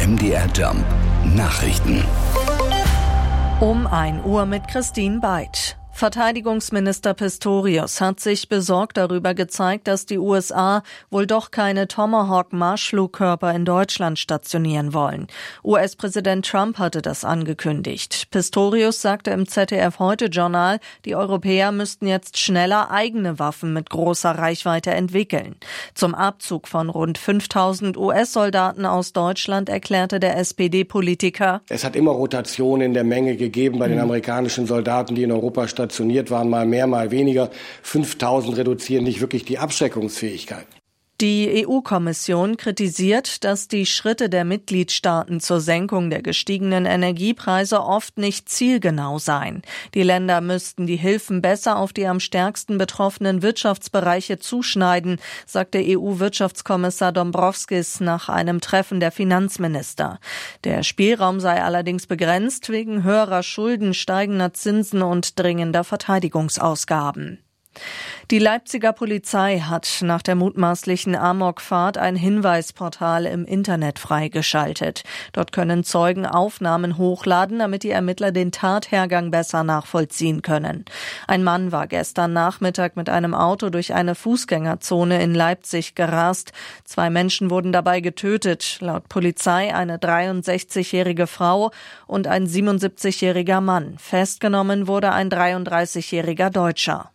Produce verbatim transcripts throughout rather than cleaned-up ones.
M D R Jump Nachrichten. Um ein Uhr mit Christine Beid. Verteidigungsminister Pistorius hat sich besorgt darüber gezeigt, dass die U S A wohl doch keine Tomahawk-Marschflugkörper in Deutschland stationieren wollen. U S-Präsident Trump hatte das angekündigt. Pistorius sagte im Z D F-Heute-Journal, die Europäer müssten jetzt schneller eigene Waffen mit großer Reichweite entwickeln. Zum Abzug von rund fünftausend U S-Soldaten aus Deutschland erklärte der S P D-Politiker: Es hat immer Rotation in der Menge gegeben bei den amerikanischen Soldaten, die in Europa stationiert stationiert waren, mal mehr, mal weniger. fünftausend reduzieren nicht wirklich die Abschreckungsfähigkeit. Die E U-Kommission kritisiert, dass die Schritte der Mitgliedstaaten zur Senkung der gestiegenen Energiepreise oft nicht zielgenau seien. Die Länder müssten die Hilfen besser auf die am stärksten betroffenen Wirtschaftsbereiche zuschneiden, sagte E U-Wirtschaftskommissar Dombrovskis nach einem Treffen der Finanzminister. Der Spielraum sei allerdings begrenzt wegen höherer Schulden, steigender Zinsen und dringender Verteidigungsausgaben. Die Leipziger Polizei hat nach der mutmaßlichen Amokfahrt ein Hinweisportal im Internet freigeschaltet. Dort können Zeugen Aufnahmen hochladen, damit die Ermittler den Tathergang besser nachvollziehen können. Ein Mann war gestern Nachmittag mit einem Auto durch eine Fußgängerzone in Leipzig gerast. Zwei Menschen wurden dabei getötet, laut Polizei eine dreiundsechzigjährige Frau und ein siebenundsiebzigjähriger Mann. Festgenommen wurde ein dreiunddreißigjähriger Deutscher.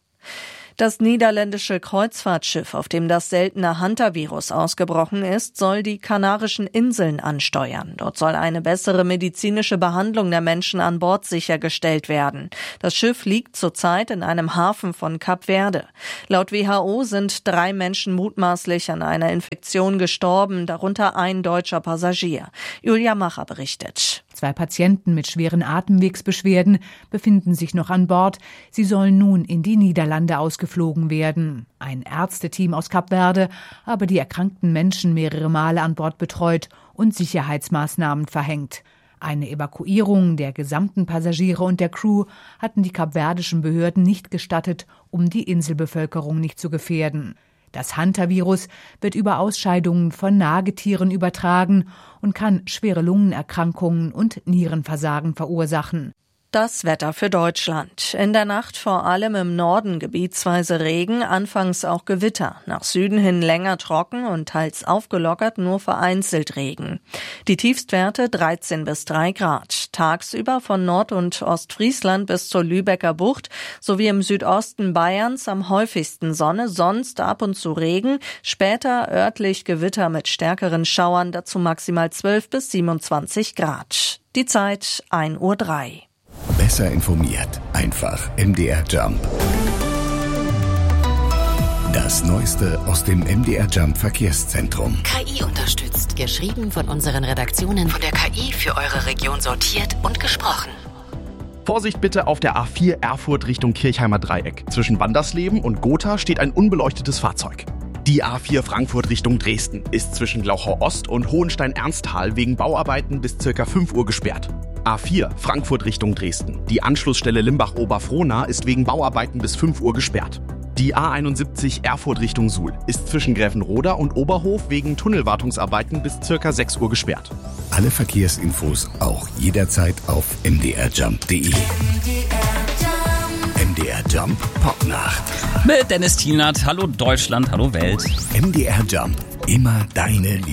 Das niederländische Kreuzfahrtschiff, auf dem das seltene Hantavirus ausgebrochen ist, soll die Kanarischen Inseln ansteuern. Dort soll eine bessere medizinische Behandlung der Menschen an Bord sichergestellt werden. Das Schiff liegt zurzeit in einem Hafen von Kap Verde. Laut W H O sind drei Menschen mutmaßlich an einer Infektion gestorben, darunter ein deutscher Passagier. Julia Macher berichtet. Zwei Patienten mit schweren Atemwegsbeschwerden befinden sich noch an Bord. Sie sollen nun in die Niederlande ausgeflogen werden. Ein Ärzteteam aus Kap Verde habe die erkrankten Menschen mehrere Male an Bord betreut und Sicherheitsmaßnahmen verhängt. Eine Evakuierung der gesamten Passagiere und der Crew hatten die kapverdischen Behörden nicht gestattet, um die Inselbevölkerung nicht zu gefährden. Das Hantavirus wird über Ausscheidungen von Nagetieren übertragen und kann schwere Lungenerkrankungen und Nierenversagen verursachen. Das Wetter für Deutschland. In der Nacht vor allem im Norden gebietsweise Regen, anfangs auch Gewitter. Nach Süden hin länger trocken und teils aufgelockert, nur vereinzelt Regen. Die Tiefstwerte dreizehn bis drei Grad. Tagsüber von Nord- und Ostfriesland bis zur Lübecker Bucht sowie im Südosten Bayerns am häufigsten Sonne, sonst ab und zu Regen. Später örtlich Gewitter mit stärkeren Schauern, dazu maximal zwölf bis siebenundzwanzig Grad. Die Zeit ein Uhr drei. Besser informiert, einfach M D R Jump. Das Neueste aus dem M D R Jump Verkehrszentrum. K I unterstützt. Geschrieben von unseren Redaktionen. Von der K I für eure Region sortiert und gesprochen. Vorsicht bitte auf der A vier Erfurt Richtung Kirchheimer Dreieck. Zwischen Wandersleben und Gotha steht ein unbeleuchtetes Fahrzeug. Die A vier Frankfurt Richtung Dresden ist zwischen Glauchau Ost und Hohenstein-Ernsthal wegen Bauarbeiten bis circa fünf Uhr gesperrt. A vier Frankfurt Richtung Dresden. Die Anschlussstelle Limbach-Oberfrohna ist wegen Bauarbeiten bis fünf Uhr gesperrt. Die A einundsiebzig Erfurt Richtung Suhl ist zwischen Gräfenroda und Oberhof wegen Tunnelwartungsarbeiten bis circa sechs Uhr gesperrt. Alle Verkehrsinfos auch jederzeit auf m d r jump punkt d e. M D R Jump Popnacht. Mit Dennis Tielnert. Hallo Deutschland, hallo Welt. M D R Jump. Immer deine Liebe.